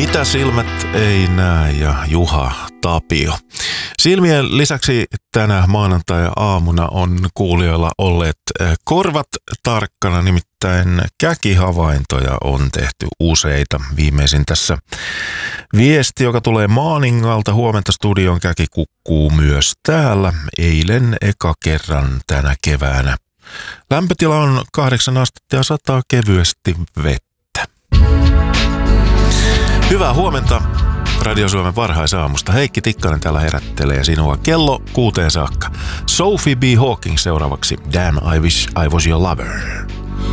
Mitä silmät ei näe ja Juha Tapio. Silmien lisäksi tänä maanantai-aamuna on kuulijoilla olleet korvat tarkkana, nimittäin käkihavaintoja on tehty useita. Viimeisin tässä viesti, joka tulee Maaningalta. Huomenta studion, käki kukkuu myös täällä. Eilen eka kerran tänä keväänä. Lämpötila on 8 astetta ja sataa kevyesti vettä. Hyvää huomenta Radio Suomen varhaisaamusta. Heikki Tikkanen täällä herättelee sinua kello 6 saakka. Sophie B. Hawking seuraavaksi. Damn, I wish I was your lover.